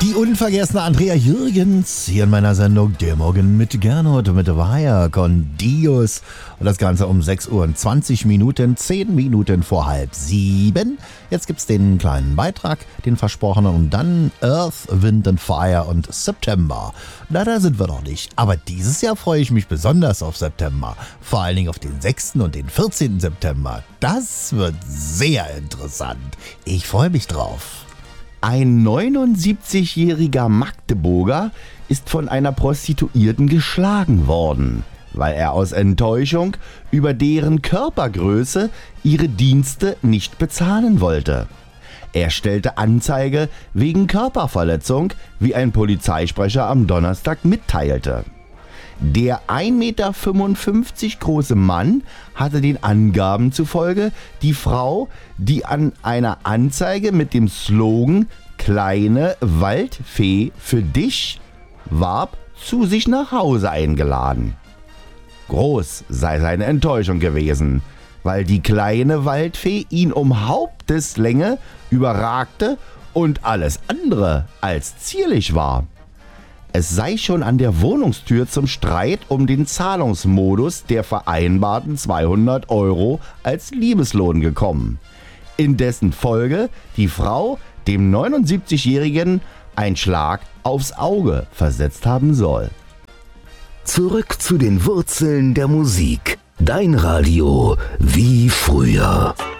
Die unvergessene Andrea Jürgens hier in meiner Sendung Der Morgen mit Gernot mit Vaya con Dios. Und das Ganze um 6 Uhr und 20 Minuten, 10 Minuten vor 6:30. Jetzt gibt's den kleinen Beitrag, den versprochenen, und dann Earth, Wind and Fire und September. Na, da sind wir noch nicht. Aber dieses Jahr freue ich mich besonders auf September. Vor allen Dingen auf den 6. und den 14. September. Das wird sehr interessant. Ich freue mich drauf. Ein 79-jähriger Magdeburger ist von einer Prostituierten geschlagen worden, weil er aus Enttäuschung über deren Körpergröße ihre Dienste nicht bezahlen wollte. Er stellte Anzeige wegen Körperverletzung, wie ein Polizeisprecher am Donnerstag mitteilte. Der 1,55 Meter große Mann hatte den Angaben zufolge die Frau, die an einer Anzeige mit dem Slogan »Kleine Waldfee für dich« warb, zu sich nach Hause eingeladen. Groß sei seine Enttäuschung gewesen, weil die kleine Waldfee ihn um Haupteslänge überragte und alles andere als zierlich war. Es sei schon an der Wohnungstür zum Streit um den Zahlungsmodus der vereinbarten 200 € als Liebeslohn gekommen, in dessen Folge die Frau dem 79-Jährigen einen Schlag aufs Auge versetzt haben soll. Zurück zu den Wurzeln der Musik. Dein Radio wie früher.